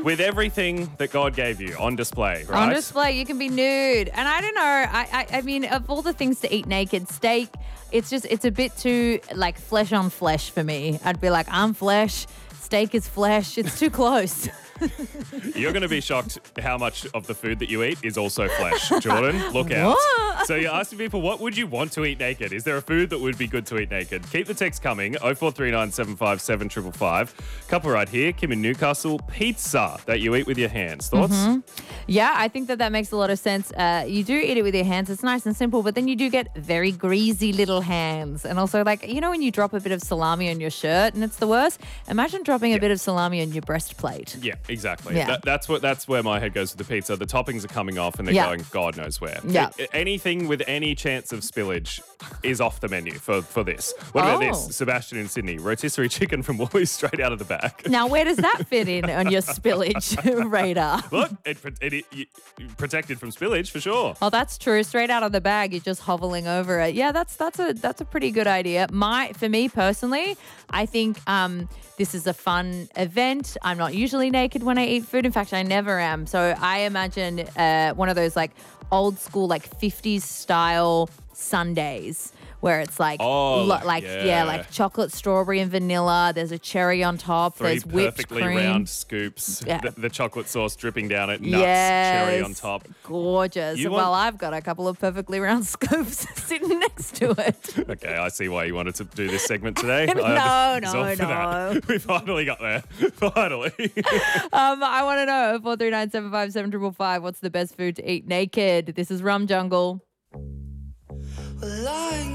with everything that God gave you on display, right? On display, you can be nude. And I don't know, I mean, of all the things to eat naked, steak, it's a bit too, like, flesh on flesh for me. I'd be like, I'm flesh, steak is flesh. It's too close. You're going to be shocked how much of the food that you eat is also flesh, Jordan. Look out. What? So you're asking people, what would you want to eat naked? Is there a food that would be good to eat naked? Keep the text coming, 0439 757 555. Couple right here, Kim in Newcastle, pizza that you eat with your hands. Thoughts? Yeah, I think that makes a lot of sense. You do eat it with your hands. It's nice and simple, but then you do get very greasy little hands. And also, like, you know when you drop a bit of salami on your shirt and it's the worst? Imagine dropping a bit of salami on your breastplate. Yeah, exactly. Yeah. That's where my head goes with the pizza. The toppings are coming off and they're going God knows where. Yeah. Anything with any chance of spillage is off the menu for this. What about this? Sebastian in Sydney, rotisserie chicken from Woolies straight out of the bag. Now, where does that fit in on your spillage radar? Look, it protected from spillage for sure. Oh, that's true. Straight out of the bag, you're just hoveling over it. Yeah, that's a pretty good idea. For me personally, I think this is a fun event. I'm not usually naked when I eat food. In fact, I never am. So I imagine one of those like old school, like 50s style sundaes where it's like, like chocolate, strawberry, and vanilla. There's a cherry on top. There's whipped perfectly cream. round scoops. Yeah. The chocolate sauce dripping down it. Nuts, cherry on top. Gorgeous. I've got a couple of perfectly round scoops sitting next to it. Okay, I see why you wanted to do this segment today. No. We finally got there. Finally. I want to know, 439 757 555, what's the best food to eat naked? This is Rum Jungle. Lying